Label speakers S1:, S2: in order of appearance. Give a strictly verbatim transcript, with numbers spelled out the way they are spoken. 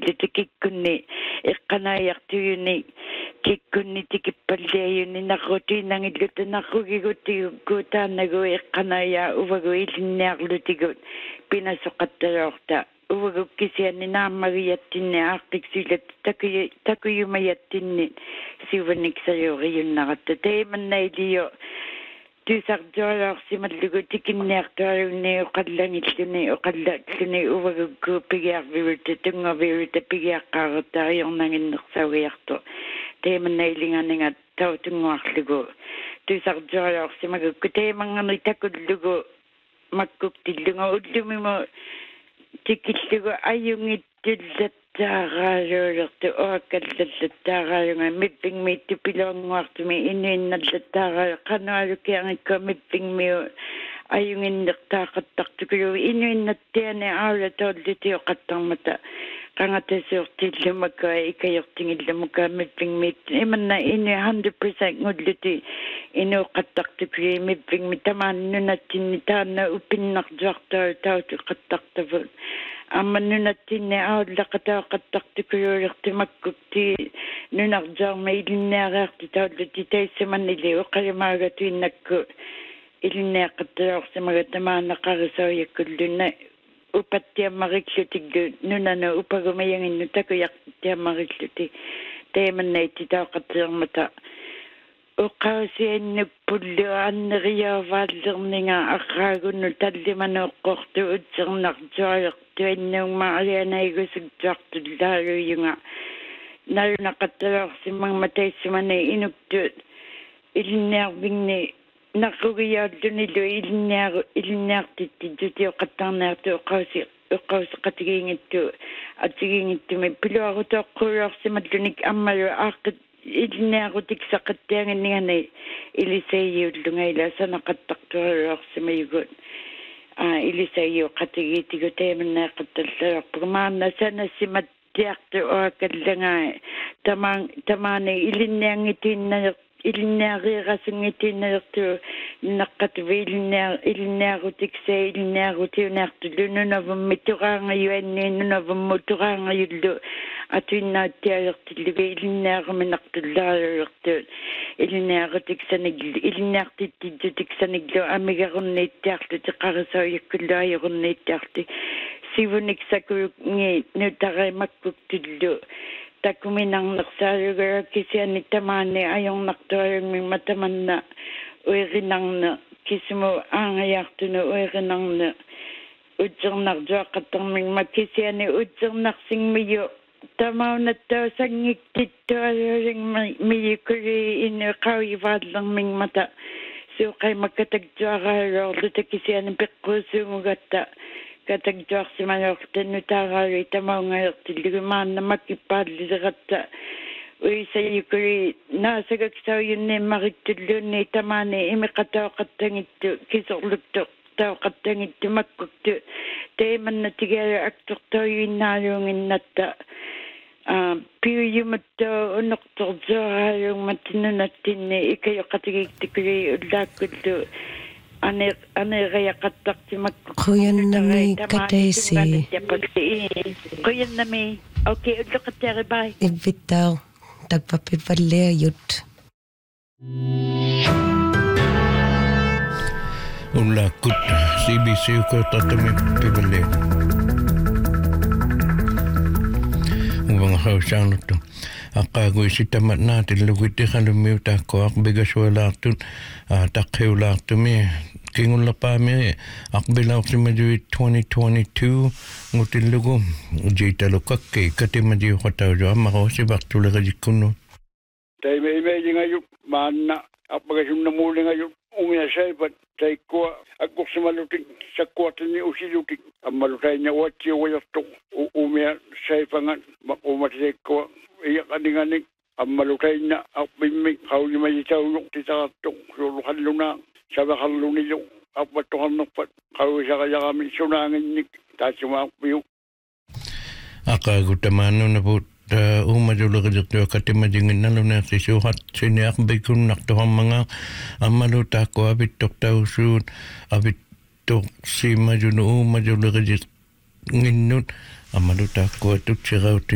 S1: tikikkunni iqqanaayartuyuni kikkunni tikippalliayuni narrutiinangillutu narrugigutigu taannagu iqqanaayaa uvagu ilinniarlutigut pinasoqattajoorta uvagukkisianni naammagiyattinni aartiksilat takuyu takuyumayattinni siuvaniksajuuriunnaratta teemannailiyo tysartualorsimallugu tikinniartualunni uqallangilluni uqallalluni uvagukku pigiarviruta tungaviruta pigiaqqaaruttariornanginnersaugiartu teemannailinganinga tautunguarlugu tysartualorsimagukku teemangani takullugu makkuktillugu ullumimu tikillugu ayungittullattaaraaluulertu oakallallatаарaalunga mippingmiittu piluanguartumi inuinnallattaaraalu qanualukiangikku mippingmiu ayunginnertaaqattartukulu inuinnattiani aula tollutioqattarmata qangatasuurtillumaka ikajortingillumaka mippingmiittu imanna inu one hundred percent ngulluti inuuqattartukulu mippingmi tamaannunattinni taanna upinnartuartaa tautuqattartavut амманнунаттинне ауллақатаақаттартукулуулертимаккукти нунаржаарма илинниариарти тауллути таиссаманнили оқалимаагатуиннакку илинниаққатталоорсимага тамааннақарисауяккуллуна упаттиаммариклутиггу нунана упагумаянгинну такуяқтиаммариклути таиманнаити таақаттиермата уқаусианнуппуллу аннериаавааллернинга арраагунну таллиманеоққорту утсернартуалерту аннуумаалианаигусуттуартуллаалуйунга налунақатталоорсиммагма таиссамани инукту илинниарвигни нарругиааллунилу илинниару илинниартитти тутиоқаттарнаарту уқауси уқаусеқатигингитту атигингиттуми пилуарутоққулуарсималлуник аммалу ааққит илинниарутиксақаттиангиннигани илисаиуллунгаила санақаттартуалуарсимаюгут а илисаиу қатигиитигу тааманнаақатталлаларпуг маанна санассиматтиарту оакаллангаа тамаан тамаани илинниангитииннаа илинниариерасунгитииннаерту наққату илинниар илинниарутиксаа илинниарутиунарту лунунавумми тураангаюаннииннунавумму тураангаюллу атуиннааттиалертиллуга илинниаруминартуллаалуерту илинниарутиксанигли илинниартиттиттутиксаниглу амигаруннииттиарлу теқарисауяккуллуайоруннииттиарти сивуниксакугни нутаримаккуктуллу такуминарнерсaalugara kisiani tamaani ajornartualummi matamanna uirinarne kisimu aangayartunu uirinarne utsernertuaqqattarmigma kisiani utsernarsingmiyu tamaunattausangiktittualuulingmi miyukuli inu qauivaallermigmata suuqaimakkataktuaraaluorlu takisiani peqquusuumugatta катагжуарсималоортанну таараали тамаунгаертиллугу мааннамаккиппааллисератта уисаюкули наасагаксауюннииммариттуллуунни тамаани имиқатаоқаттангитту кисорлутту таоқаттангитту маккукту таиманна тигаалу актортоюиннаалуунгиннатта а пиуйуматта унерторзуараалунгматтиннунаттинни икайоқатигииттукули уллааккуллу ane ane gaya kataktimak
S2: Kuyanami kataisi
S1: Kuyanami okay udlo kateri bye
S2: Ibitaw tagpapipaleyut
S3: Ulakut C B C ko tatami pipale Ubang hausang to Akago isitamat natin lugiti kalumiuta ko akbigaswalaktun takhiwlaktumi kingulla pami akbilawti majuit twenty twenty-two ngutin lugu jitalo kakke katimaji khotawjo amako sibaktulaga jikkuno
S4: tay me me ngayu manna apagasunna muli ngayu umia saibat tay ko akusimalutik sakwatni usilutik amalutainya wachi wayasto umia saifangan umatse ko iya kadinganik ammalutainya akbimmi hawlimayitawyo titaratto suluhalluna sabahalluniyo apatuhannapat kawisakayakami sunanginnik tasimakpiyo
S3: akagutamano na po umajulagajukto katimajingin na luna si suhat siniakbikun naktohang mga amalutako abitok tausun abitok si majuno umajulagajik nginut amalutako atut sirauti